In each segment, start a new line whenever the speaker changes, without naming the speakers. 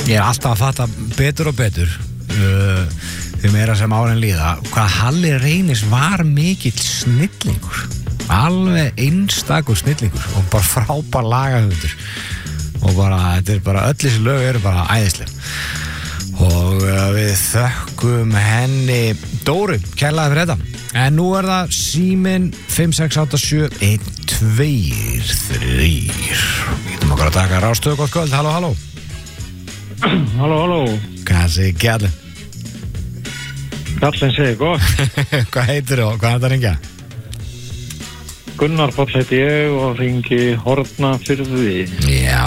Ég alltaf að fatta betur og betur því meira sem árin líða hvað Halli Reynis var mikill snillingur, alveg einstakur snillingur og bara frábær lagahöfundur og bara, þetta bara öll þessi lög eru bara æðisleg og við þökkum henni Dóru kærlega fyrir þetta. En nú það síminn 5687123. Við getum okkur að taka Rástöðu, gott kvöld, halló, halló.
Halló.
Hvað segir Gjallinn?
Gjallinn segir gott.
Hvað heitir þú? Hvað er þetta að ringja?
Gunnar Páll heiti ég og ringi Hornafirði.
Já.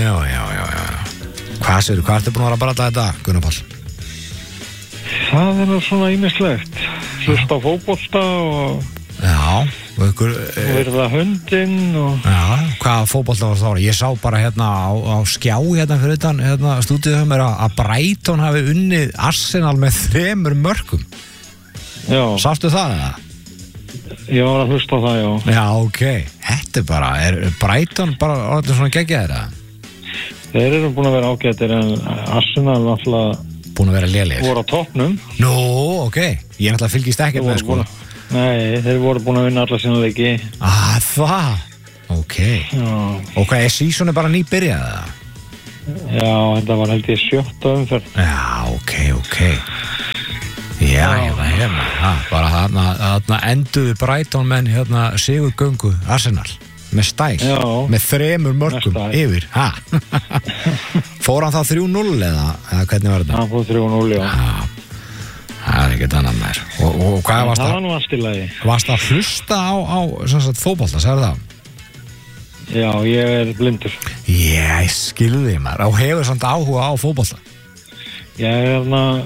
Hvað segir þú? Hvað ertu búin að vera að bralla þetta, Gunnar Páll?
Það nú svona ýmislegt. Hlusta á fótbolta og...
Já, og ykkur...
Virða hundinn og...
Já, hvaða fótbolta var það? Ég sá bara hérna á skjá hérna fyrir utan stúdíum að Brighton hafi unnið Arsenal með 3 mörkum.
Já.
Sástu það eða?
Ég var að hlusta á það, já.
Já, ok. Þetta bara, Brighton bara orðið svona geggjaðir eða?
Þeir eru búin að vera ágætir en Arsenal náttúrulega...
Búin að vera lélegir.
Voru á toppnum.
Nú, ok. Ég náttúrulega fylgist ekkert með, sko.
Nei, þeir voru búin að vinna alla sína leiki.
Það? Ok.
Já.
Og hvað, seasoni bara nýbyrjað eða?
Já, þetta var held ég 7. umferð.
Já, ok. Já, hérna. Bara þarna enduðu Brighton menn hérna sigurgöngu Arsenal. Með stæl. Já. Með 3 mörkum yfir. Fór hann þá 3-0 eða hvernig var þetta?
Hann fór 3-0, já.
Það ekkert annað meir. Og hvað varst
það? Það var nú allt í lagi.
Varst að hlusta á fótbolta, sagði það?
Já, ég blindur.
Ég skilði maður. Og hefur samt áhuga á fótbolta?
Ég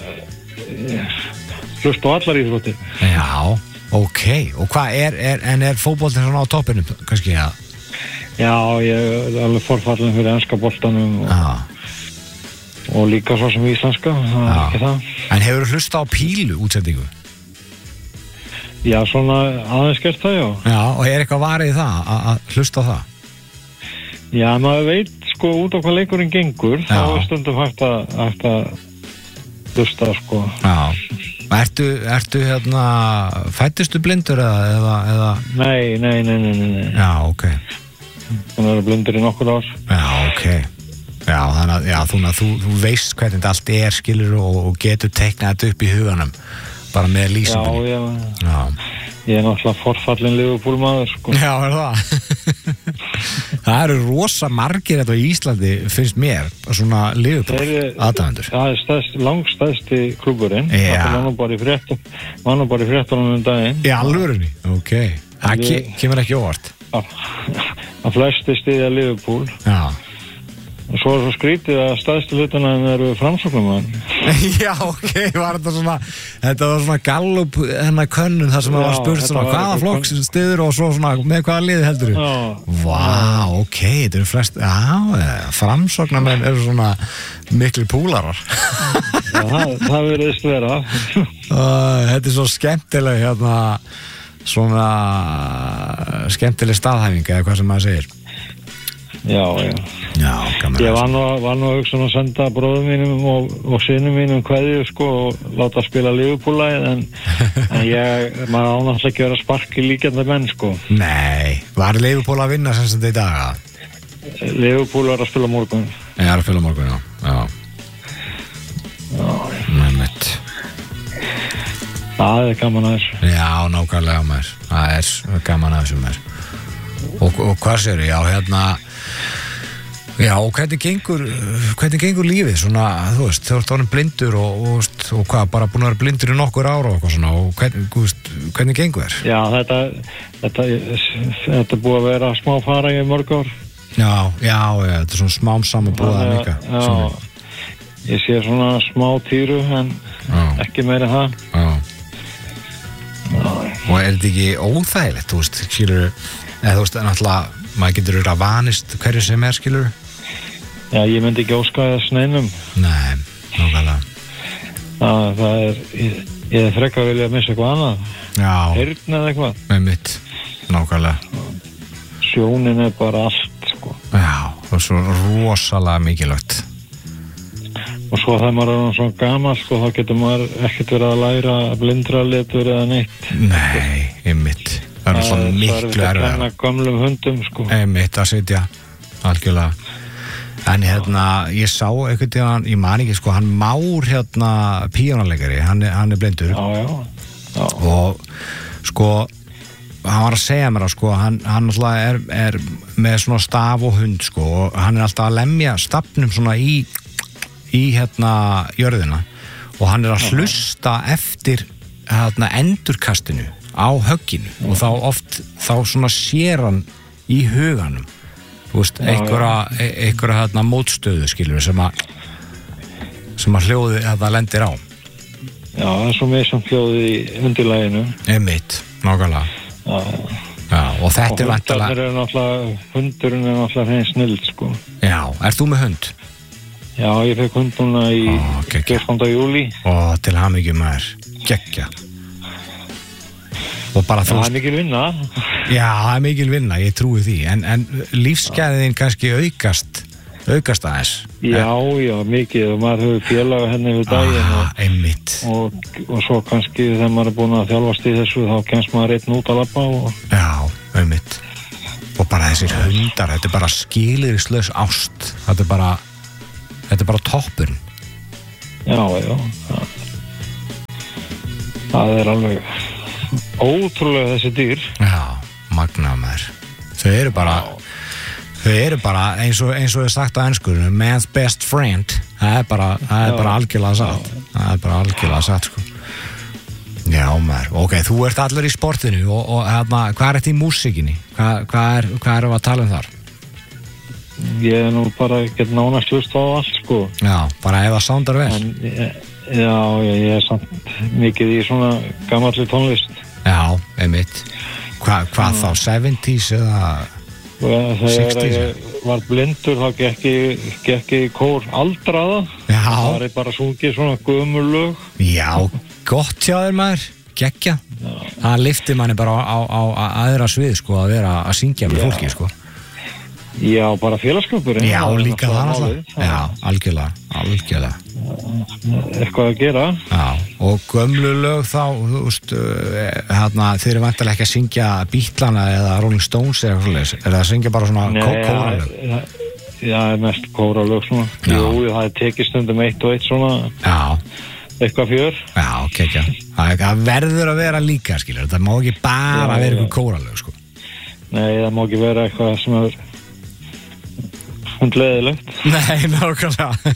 hlusta á allar íþróttir.
Já, ok. Og hvað er fótboltin svona á toppinum, kannski, ja? Já,
ég alveg forfallin fyrir enska boltanum og líka svo sem íslenska, það ekki það.
En hefur þú hlusta á pílu útsendingu?
Já, svona aðeins gert það, já.
Já, og eitthvað varið það að hlusta á það?
Já, maður veit sko út á hvað leikurinn gengur, þá stundum hægt að hlusta, sko.
Já. Ertu hérna, fættistu blindur eða? Nei. Já, ok.
Þannig að blindur í nokkur ár.
Já, ok. Já, þannig að þú veist hvernig þetta allt skilur og getur teiknað þetta upp í huganum bara með lýsingum.
Já. Ég náttúrulega forfallin Liverpool maður, sko.
Já, það? Það eru rosa margir þetta í Íslandi, finnst mér, svona Liverpool aðdáendur.
Það langstæðsti klúburinn.
Já.
Það var nú bara í fréttunum daginn.
Í alvörunni? Ok. Það kemur ekki óvart.
Að flesti styðja Liverpool.
Já.
Og svo svo skrítið að stæðstu hlutana eru framsóknarmenn.
Já, ok, þetta var svona Gallup hennar könnun þar sem það var spurt svona hvaða flokks styður og svo svona með hvaða liði heldur þú? Vá, ok, þetta eru flest, framsóknarmenn eru svona miklu púlarar.
Já, það virðist vera.
Þetta svo skemmtileg hérna, svona skemmtileg staðhæfing eða hvað sem maður segir.
Já, gaman. Ég var nú að hugsa að senda bróðum mínum og synum mínum kveðju, sko, og láta spila Liverpool-lagið, en maður ánáttúrulega ekki vera sparki líkjandi menn, sko. Nei,
var Liverpool að vinna sem þetta í dag?
Liverpool var að spila morgun.
Ég er að spila morgun, já. Mæmitt.
Það gaman að þessu.
Já, nákvæmlega maður. Það gaman að þessu maður. Og hvað sér ég? Já, hérna... Já, og hvernig gengur lífið svona, þú veist, þú ert orðin blindur og hvað, bara búin að vera blindur í nokkur ára og eitthvað svona, og hvernig gengur þér?
Já, þetta er búið að vera smá fara í mörg ár.
Já, þetta er svona smám saman búið að líka.
Já, ég sé svona smá týru, en ekki meira það.
Já. Og þetta ekki óþægilegt, þú veist, skilur, eða þú veist, náttúrulega, maður getur verið að vanist hverju sem skilur?
Já, ég myndi ekki óska þess neinum.
Nei, nákvæmlega.
Ég frekar vilja að missa eitthvað annað.
Já.
Heyrn eða eitthvað.
Með mitt, nákvæmlega.
Sjónin bara allt, sko.
Já, það svo rosalega mikilvægt.
og svo þegar maður er svona gamall sko, þá getur maður ekkert verið að læra blindraletur eða neitt.
Nei, einmitt. Það er svona miklu
erfitt að kenna gömlum hundum sko.
Einmitt að sitja, algjörlega. En ég sá einhvern tíðan, ég man ekki sko, hann Már píanóleikari, hann er blindur.
Já.
Og sko, hann var að segja mér að sko, hann alltaf er með svona staf og hund sko, og hann er alltaf að lemja stafnum svona í jörðina, og hann er að hlusta eftir endurkastinu á högginu, og þá svona sér hann í huganum, þú veist, einhverja mótstöðu skilur sem að hljóði lendir á.
Já, það er svo með sem hljóði í undirlæginu.
Einmitt, nákvæmlega. Já, og þetta er
vantilega. Hundurinn er náttúrulega hrein snild sko.
Já, ert þú með hund?
Já, ég fekk hund núna í 14. júlí.
Til hamingju maður, geggja. Og bara þú...
Það er mikil vinna.
Já, það er mikil vinna, ég trúi því. En lífsgæðin kannski aukast aðeins.
Já, mikið. Og maður hefur félaga henni yfir daginn.
Einmitt.
Og svo kannski þegar maður er búin að þjálfast í þessu, þá kemst maður einn út að labba og...
Já, einmitt. Og bara þessir hundar, þetta er bara skilyrðislaus ást. Þetta er bara toppurinn.
Já. Það er alveg ótrúlega þessi dýr.
Já, magnaður maður. Þau eru bara eins og er sagt á ensku, man's best friend. Það er bara algjörlega satt. Það er bara algjörlega satt sko. Já maður, ok, þú ert allir í sportinu og hvað er þetta í músíkinni? Hvað erum við að tala um þar?
Ég er nú bara get nánast hlust á allt sko.
Já, bara ef það soundar vel.
Já, ég er samt mikið í svona gamalli tónlist.
Já, einmitt. Hvað þá, 70s eða 60s?
Þegar ég var blindur þá gekk ég í kór aldraða.
Já.
Það var bara sungið svona gömul lög.
Já, gott hjá þér maður, geggja. Það lyfti manni bara á aðra svið sko, að vera að syngja með fólki sko.
Já, bara félagskapurinn.
Já, líka það alltaf. Já, algjörlega.
Eitthvað að gera.
Já, og gömlu lög þá, þú veist, þeir eru vantilega ekki að syngja Beatlana eða Rolling Stones eða eitthvað, er það að syngja bara svona kóralög?
Já, mest kóralög svona. Jú, það er tekið stundum eitt og eitt svona.
Já.
Eitthvað fjör.
Já, kekja. Það verður að vera líka, skilur, það má ekki bara vera eitthvað kóralög, sko.
Nei, það má ekki vera eitthvað sem er hundleðilegt.
Nei, nákvæmlega.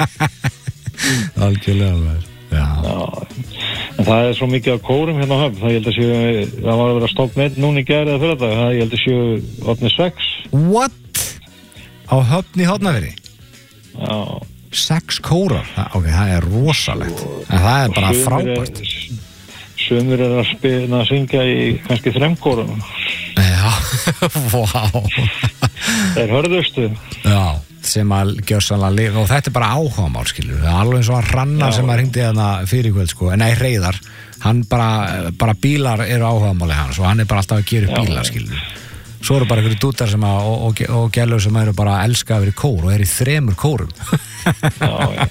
Algjörlega. Já.
En það er svo mikið á kórum hérna á Höfn. Það ég held að það var að vera stofn einn núna í gær eða fyrir þetta. Ég held að opni 6.
What? Á Höfn í Hornafirði?
Já.
6 kórar? Ok, það er rosalegt. En það er bara frábært.
Sumir er að syngja í kannski 3 kórum.
Já, vá.
Þeir hörðustu.
Já, sem að gjörsanlega lifa, og þetta er bara áhugamál, skilur. Það er alveg eins og að Hrannar sem að hringdi þarna fyrir kvöld, sko. Nei, Hreiðar, hann bara bílar eru áhugamáli hans, og hann er bara alltaf að gera upp bílar, skilur. Svo eru bara einhverju dútar sem og gælur sem eru bara að elska að vera í kór og eru í 3 kórum.
Já.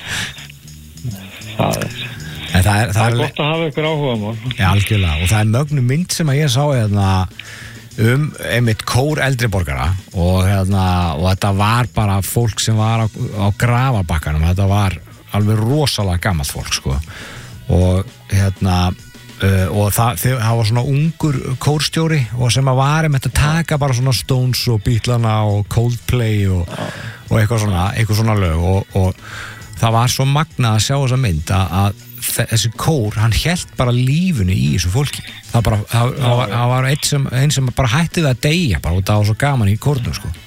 Það er gott að hafa ykkur áhugamál.
Já, algjörlega, og það er mögnu mynd sem að ég sá einmitt kór eldri borgara og þetta var bara fólk sem var á grafarbakkanum. Þetta var alveg rosalega gamalt fólk sko. Og það var svona ungur kórstjóri og sem að var einmitt að taka bara svona Stones og Beatlana og Coldplay og eitthvað svona lög og það var svo magnað að sjá þessa mynd að þessi kór, hann hélt bara lífunu í þessu fólki. Það var einn sem bara hætti það að deyja bara og það var svo gaman í kórnum sko.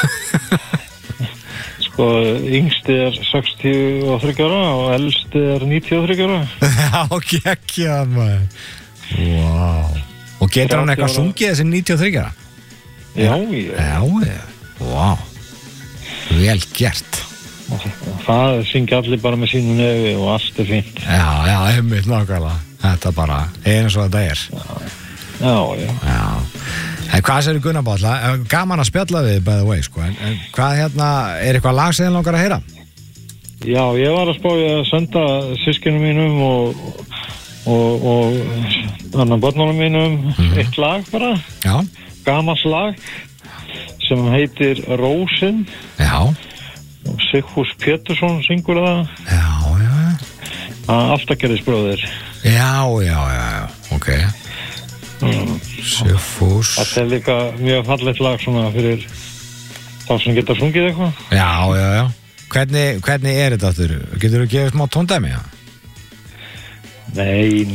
Sko, yngsti er 63 ára og elsti er 93 ára.
Já, geggja maður. Wow. Og getur hann eitthvað sungið þessi 93 ára? Já. Wow. Vel gert.
Það syngja allir bara með sínu nefi og allt er fínt.
Já, einmitt nákvæmlega. Þetta bara eins og þetta er. Já. En hvað segir Gunnar Páll? Gaman að spjalla við, by the way, sko. En hvað er eitthvað lag sem þið langar að heyra?
Já, ég var að spá að senda systkinum mínum og annan börnunum mínum eitt lag bara.
Já.
Gamalt lag sem heitir Rósin.
Já.
Og Sigfús Pétursson syngur það.
Já.
Aftakerðisbróðir.
Já, ok. Sigfús.
Þetta líka mjög fallegt lag svona fyrir þá sem geta sungið eitthvað.
Já. Hvernig þetta aftur? Getur þú gefið smá tóndæmi?
Nei.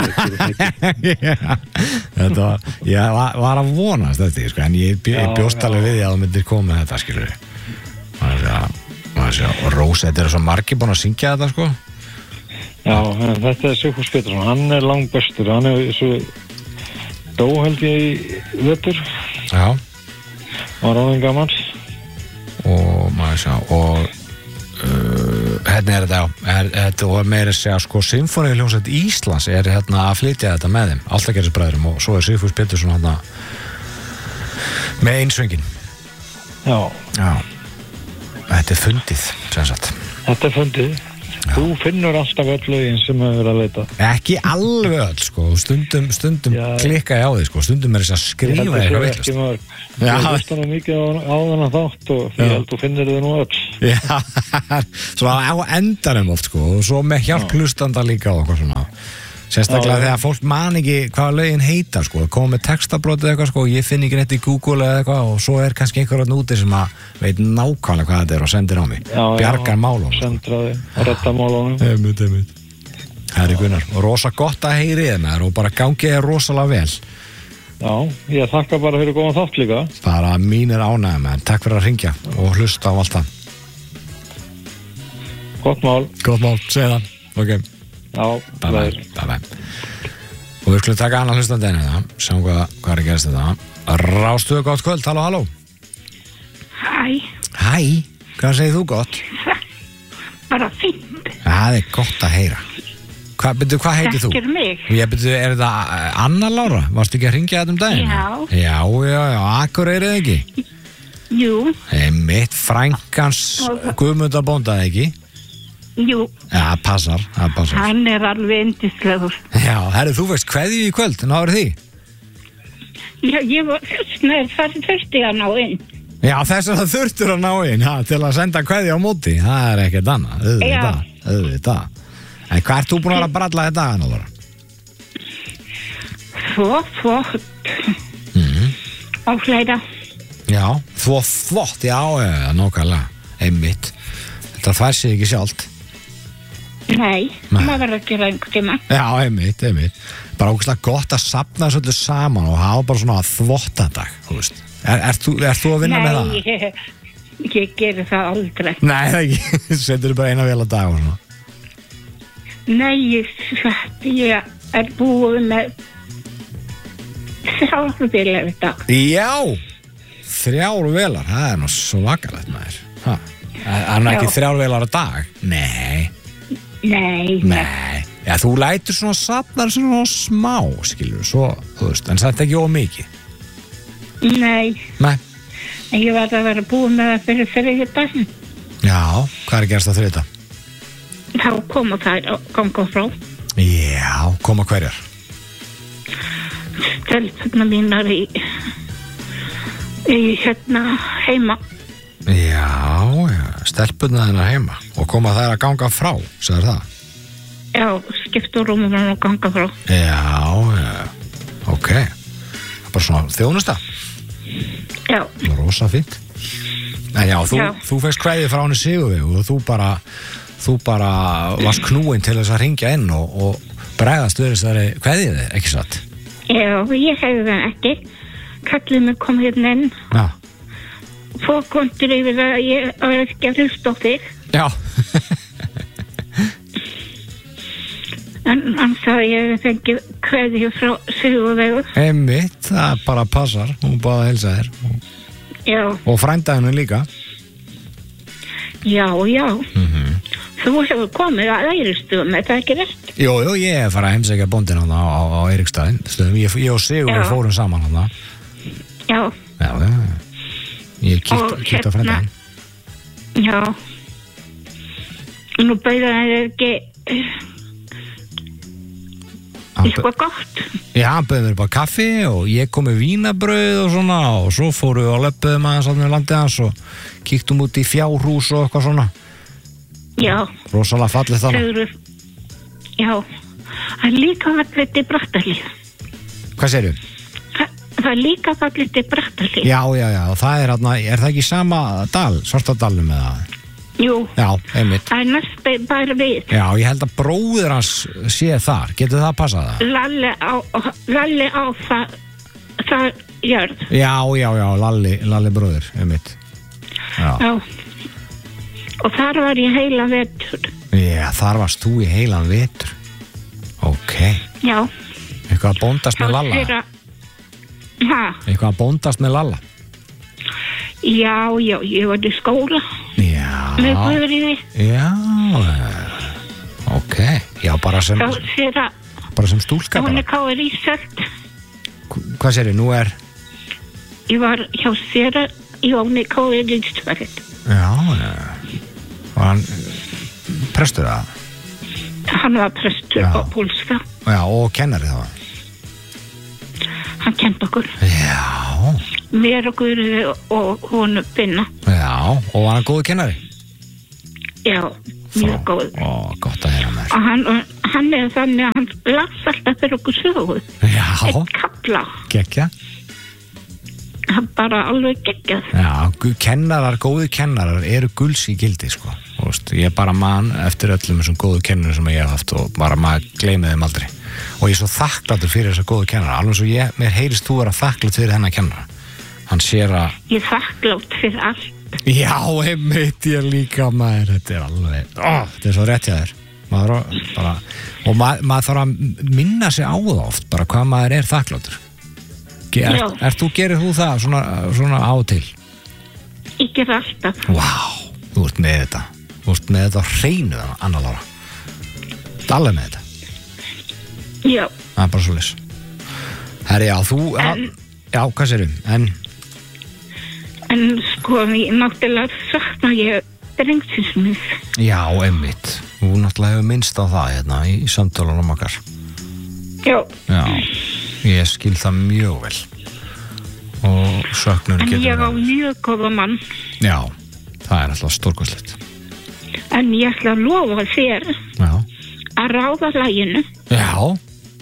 Þetta var, ég var að vonast þetta, sko, en ég bjóst alveg við því að þú myndir koma með þetta, skilur við. Maður sjá, og Rósa, þetta svo margir búin að syngja þetta, sko.
Já, þetta Sigfús Pétursson, hann langbestur, hann svo dó held ég í vetur.
Já.
Var orðinn gamall.
Og maður sjá, og hérna þetta, þetta og meira segja, sko, Sinfóníuhljómsveit Íslands hérna að flytja þetta með þeim, Altakerðisbræðurum, og svo Sigfús Pétursson hérna með einsöngin. Já. Þetta fundið, sem sagt. Þetta fundið. Já. Þú finnur alltaf öll lögin sem hefur verið að leita. Ekki alveg öll, sko, stundum klikka ég á því, sko, stundum þess að skrifa eitthvað vitlaust. Ég hlusta nú mikið á þennan þátt og því að þú finnir þau nú öll. Já, svo á endanum oft, sko, og svo með hjálp hlustanda líka og okkur svona. Sérstaklega þegar fólk man ekki hvaða lögin heita, sko, koma með textabrotið eitthvað, sko, ég finn ekki neitt í Google eða eitthvað og svo kannski einhverjum úti sem að veit nákvæmlega hvað þetta og sendir á mig. Bjargar málunum. Sendraði, redda málunum. Einmitt. Herri Gunnar, og rosa gott að heyri þið með þér og bara gangið rosalega vel. Já, ég þakka bara fyrir góðan þátt líka. Bara mín ánægja með þér. Takk fyrir að hringja og hlusta á allt það. Gott mál, segð það. Ok. Já, bye. Og við skulum taka annan hlustandi einu sjáum hvað að gerast þetta. Rástuðu gott kvöld, halló. Hæ, hvað segir þú gott? Bara fínt. Það gott að heyra. Hvað heitir þú? Þekkir mig. Þetta Anna Lára? Varstu ekki að hringja þetta daginn? Já, Akureyri eða ekki? Jú. Mitt frænkans Guðmundar bónda eða ekki? Jú. Já, það passar. Hann alveg yndislegur. Já, herru, þú veist kveðju í kvöld, náður því? Já, ég var þurfti að ná inn. Já, þess að það þurftur að ná inn, til að senda kveðju á móti, það ekkert annað, auðvitað. En hvað ert þú búin að vera að bralla þetta, Anna? Þvott. Og fleira. Já, þvott, já, nákvæmlega, einmitt. Þetta þvær sig ekki sjálft. Nei, maður verður að gera einhvern tíma. Já, einmitt. Bara ógeðslega gott að safna svolítið saman og hafa bara svona þvottadag, þú veist. Ert þú að vinna með það? Nei, ég gerir það aldrei. Nei, það ekki. Setur bara eina vel að dag og svona. Nei, ég búið með 3 vélar í dag. Já, 3 vélar, það nú svakalegt maður. Það nú ekki 3 vélar á dag? Nei. Já, þú lætur svona safnar svona smá, skilur, svo, þú veist, en það ekki ómikið. Nei. En ég verði að vera búin með það fyrir 3 daginn. Já, hvað að gerast á 3 dag? Þá koma þær og ganga frá. Já, koma hverjar? Stelpurnar mínar í heima. Já, stelpurnar þínar heima og koma þær að ganga frá, sagður það? Já, skipta rúmum og ganga frá. Já, ok. Bara svona þjónusta? Já. Rosa fínt. En já, þú fegst kveðið frá henni Sigurveig og þú bara varst knúin til þess að hringja inn og bregðast við þessari kveðið, ekki satt? Já, ég hefði það ekki. Kallið mig kom hérna inn. Já. Fókontur yfir að ég var ekki að hlusta á þig. Já. En hann sagði ég fengi kveðju frá Sigurveigu. Einmitt, það bara passar. Hún báði að heilsa þér. Já. Og frænda henni líka. Já. Þú hefur komið að Eiríksstöðum, er það ekki rétt? Jú, ég er farið að heimsækja bóndinn á Eiríksstöðum. Ég og Sigurveig fórum saman hann. Já. Ég kíkt á frænda henni. Já.
Nú bauð hann ekki eitthvað gott.
Já, hann bauð mér bara kaffi og ég kom með vínabrauð og svona og svo fórum við og löppuðum aðeins á landið hans og kíktum út í fjárhús og eitthvað svona.
Já.
Rosalega fallið þarna.
Já, það líka fallið til Brattahlíð.
Hvað segirðu?
Það líka fallið til Brattahlíð.
Já, og það er það ekki sama dal, Svartadalnum eða?
Jú.
Já, einmitt.
Það næst bara við.
Já, ég held að bróðir hans sé þar. Getur það að passa það?
Lalli á það jörð.
Já, Lalli bróðir, einmitt.
Já. Og þar var ég heila vetur.
Já, þar varst þú í heilan vetur. Ok.
Já.
Eitthvað að bóndast með Lalla? Eitthvað að bóndast með Lalla?
Já, ég var í skóla.
Já.
Með Guðríði.
Já. Ok. Já, bara sem stúlka bara.
Hún káir í Ísöld.
Hvað segir þið, nú er?
Ég var hjá sér Jóni káir í Ísöld.
Já. Var hann prestur það?
Hann var prestur á Pólska.
Já, og kennari það var?
Hann kennt okkur.
Já.
Mér og Guðríði og hún Binna.
Já, og var hann góður kennari?
Já, mjög góð.
Gott að heyra mér.
Og hann er þannig að hann las alltaf fyrir okkur sögu.
Já.
Eitt kafla.
Gekkja.
Hann bara alveg geggjað.
Já, góðu kennarar eru gulls í gildi, sko. Ég bara man eftir öllum þessum góðu kennarum sem ég hef haft og bara maður gleymið þeim aldrei. Og ég er svo þakklátur fyrir þessa góðu kennara. Alveg svo mér heyrist þú vera þakklátt fyrir hennar kennara. Hann sér að...
Ég er þakklátt fyrir allt.
Já, einmitt ég líka maður. Þetta er alveg... þetta er svo rétt hjá þér. Og maður þarf að minna sig á það oft, bara hvað maður er þakklátur. Gerir þú það svona á og til?
Ég ger alltaf.
Vá, þú ert með þetta. Þú ert með þetta á hreinu, Anna Lára. Þú ert alveg með þetta.
Já.
Það er bara svo leys. Herri, já, þú... Já, hvað sérum?
En sko, ég náttúrulega sakna ég drengsins minn.
Já, einmitt. Þú náttúrulega hefur minnst á það hérna í samtölunum okkar.
Já.
Já, ég skil það mjög vel. Og söknur getur...
En ég á mjög góða mann.
Já, það er alltaf stórkostlegt.
En ég ætla að lofa þér að ráða laginu.
Já.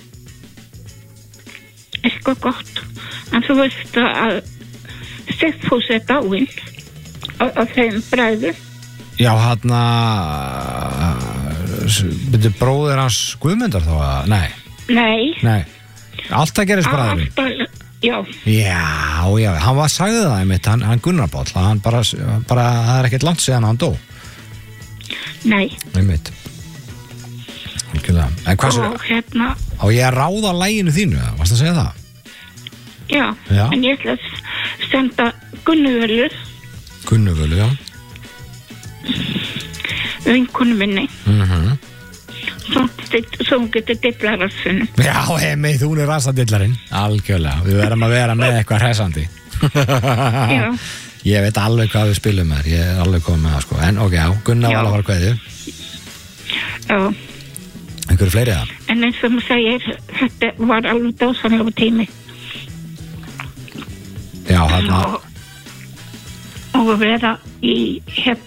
Eitthvað gott. En þú veist að Steffús er dáinn á þeim bræðu.
Já, byrju bróðir hans Guðmundar þá að... Nei. Alltaf gerist bræður. Já. Já, hann sagði það einmitt, hann Gunnar Páll, hann bara, það er ekkert langt síðan hann dó.
Nei.
Einmitt. En hvað sér?
Og hérna...
Á ég að ráða laginu þínu, varst að segja það?
Já. En ég ætla að senda Gunnuvölu.
Já.
Vinkonu minni. Svo hún getur dilla rassinu.
Já, einmitt, hún er rassadillarinn. Algjörlega, við verðum að vera með eitthvað hressandi.
Já.
Ég veit alveg hvað við spilum með, ég er alveg komið með það, sko. En ok, Gunnar var að fara kveðju.
Já.
Einhverju fleiri það?
En eins og maður segir, þetta var alveg dásamlega tími.
Já, hérna.
Og vera í,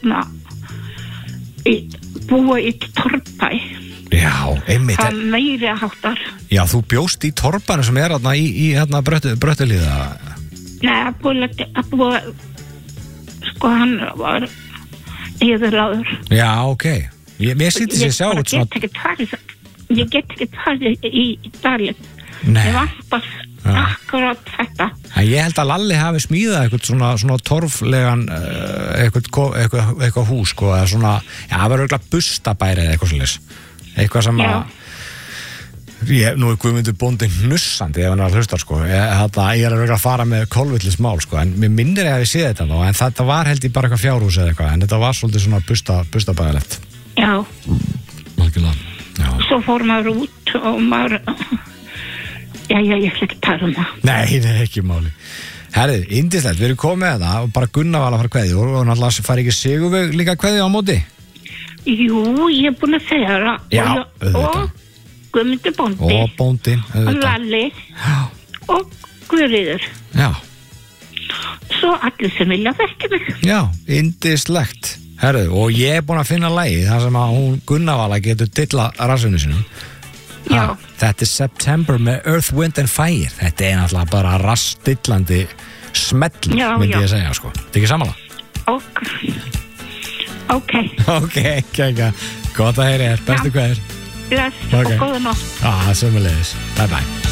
búa í Torfbæ.
Já, einmitt.
Það meiri háttar.
Já, þú bjóst í Torfbænu sem er hérna í Bröttulíða.
Nei, að búa, sko, hann var yfirláður.
Já, ok. Mér sýtti sér sjá út svona...
Ég get ekki farið í dalinn.
Nei.
Ég vantar akkurat þetta.
Ég held að Lalli hafi smíðað eitthvað svona torflegan eitthvað hús, sko, eða svona, já, það var auðvitað bustabæri eða eitthvað svolítið. Eitthvað sem nú er Guðmundur bóndi hnussandi ef hann er að hlusta, sko. Ég er auðvitað að fara með kolvillismál, sko, en mér minnir ég að ég sé þetta nú, en þetta var held ég bara eitthvað fjárhús eða eitthvað, en þetta var svolítið svona bustabæðilegt.
Já.
Algjörlega. Já.
Svo fór maður út og maður... Já, ég ætla ekki að tala um það.
Nei, ekki máli. Herrið, yndislegt, við erum komið með það og bara Gunnar var að fara kveðju og náttúrulega fari ekki Sigurveig líka kveðju á móti?
Jú, ég er búin að segja það.
Já,
og Guðmundur bóndi.
Og bóndin,
og Lalli.
Já.
Og Guðríður.
Já.
Svo allir sem vilja þekkja mig.
Já, yndislegt. Herðu, og ég er búin að finna lagið þar sem að hún Gunnavala getur dilla rassinu sinum.
Já.
Þetta er September með Earth, Wind and Fire. Þetta er náttúrulega bara rassdillandi smell, myndi ég að segja, sko. Þetta er ekki samanlega?
Ok.
Ok, gott að heyri þér. Bestu kveður.
Bless og góða nótt.
Sömuleiðis. Bye bye.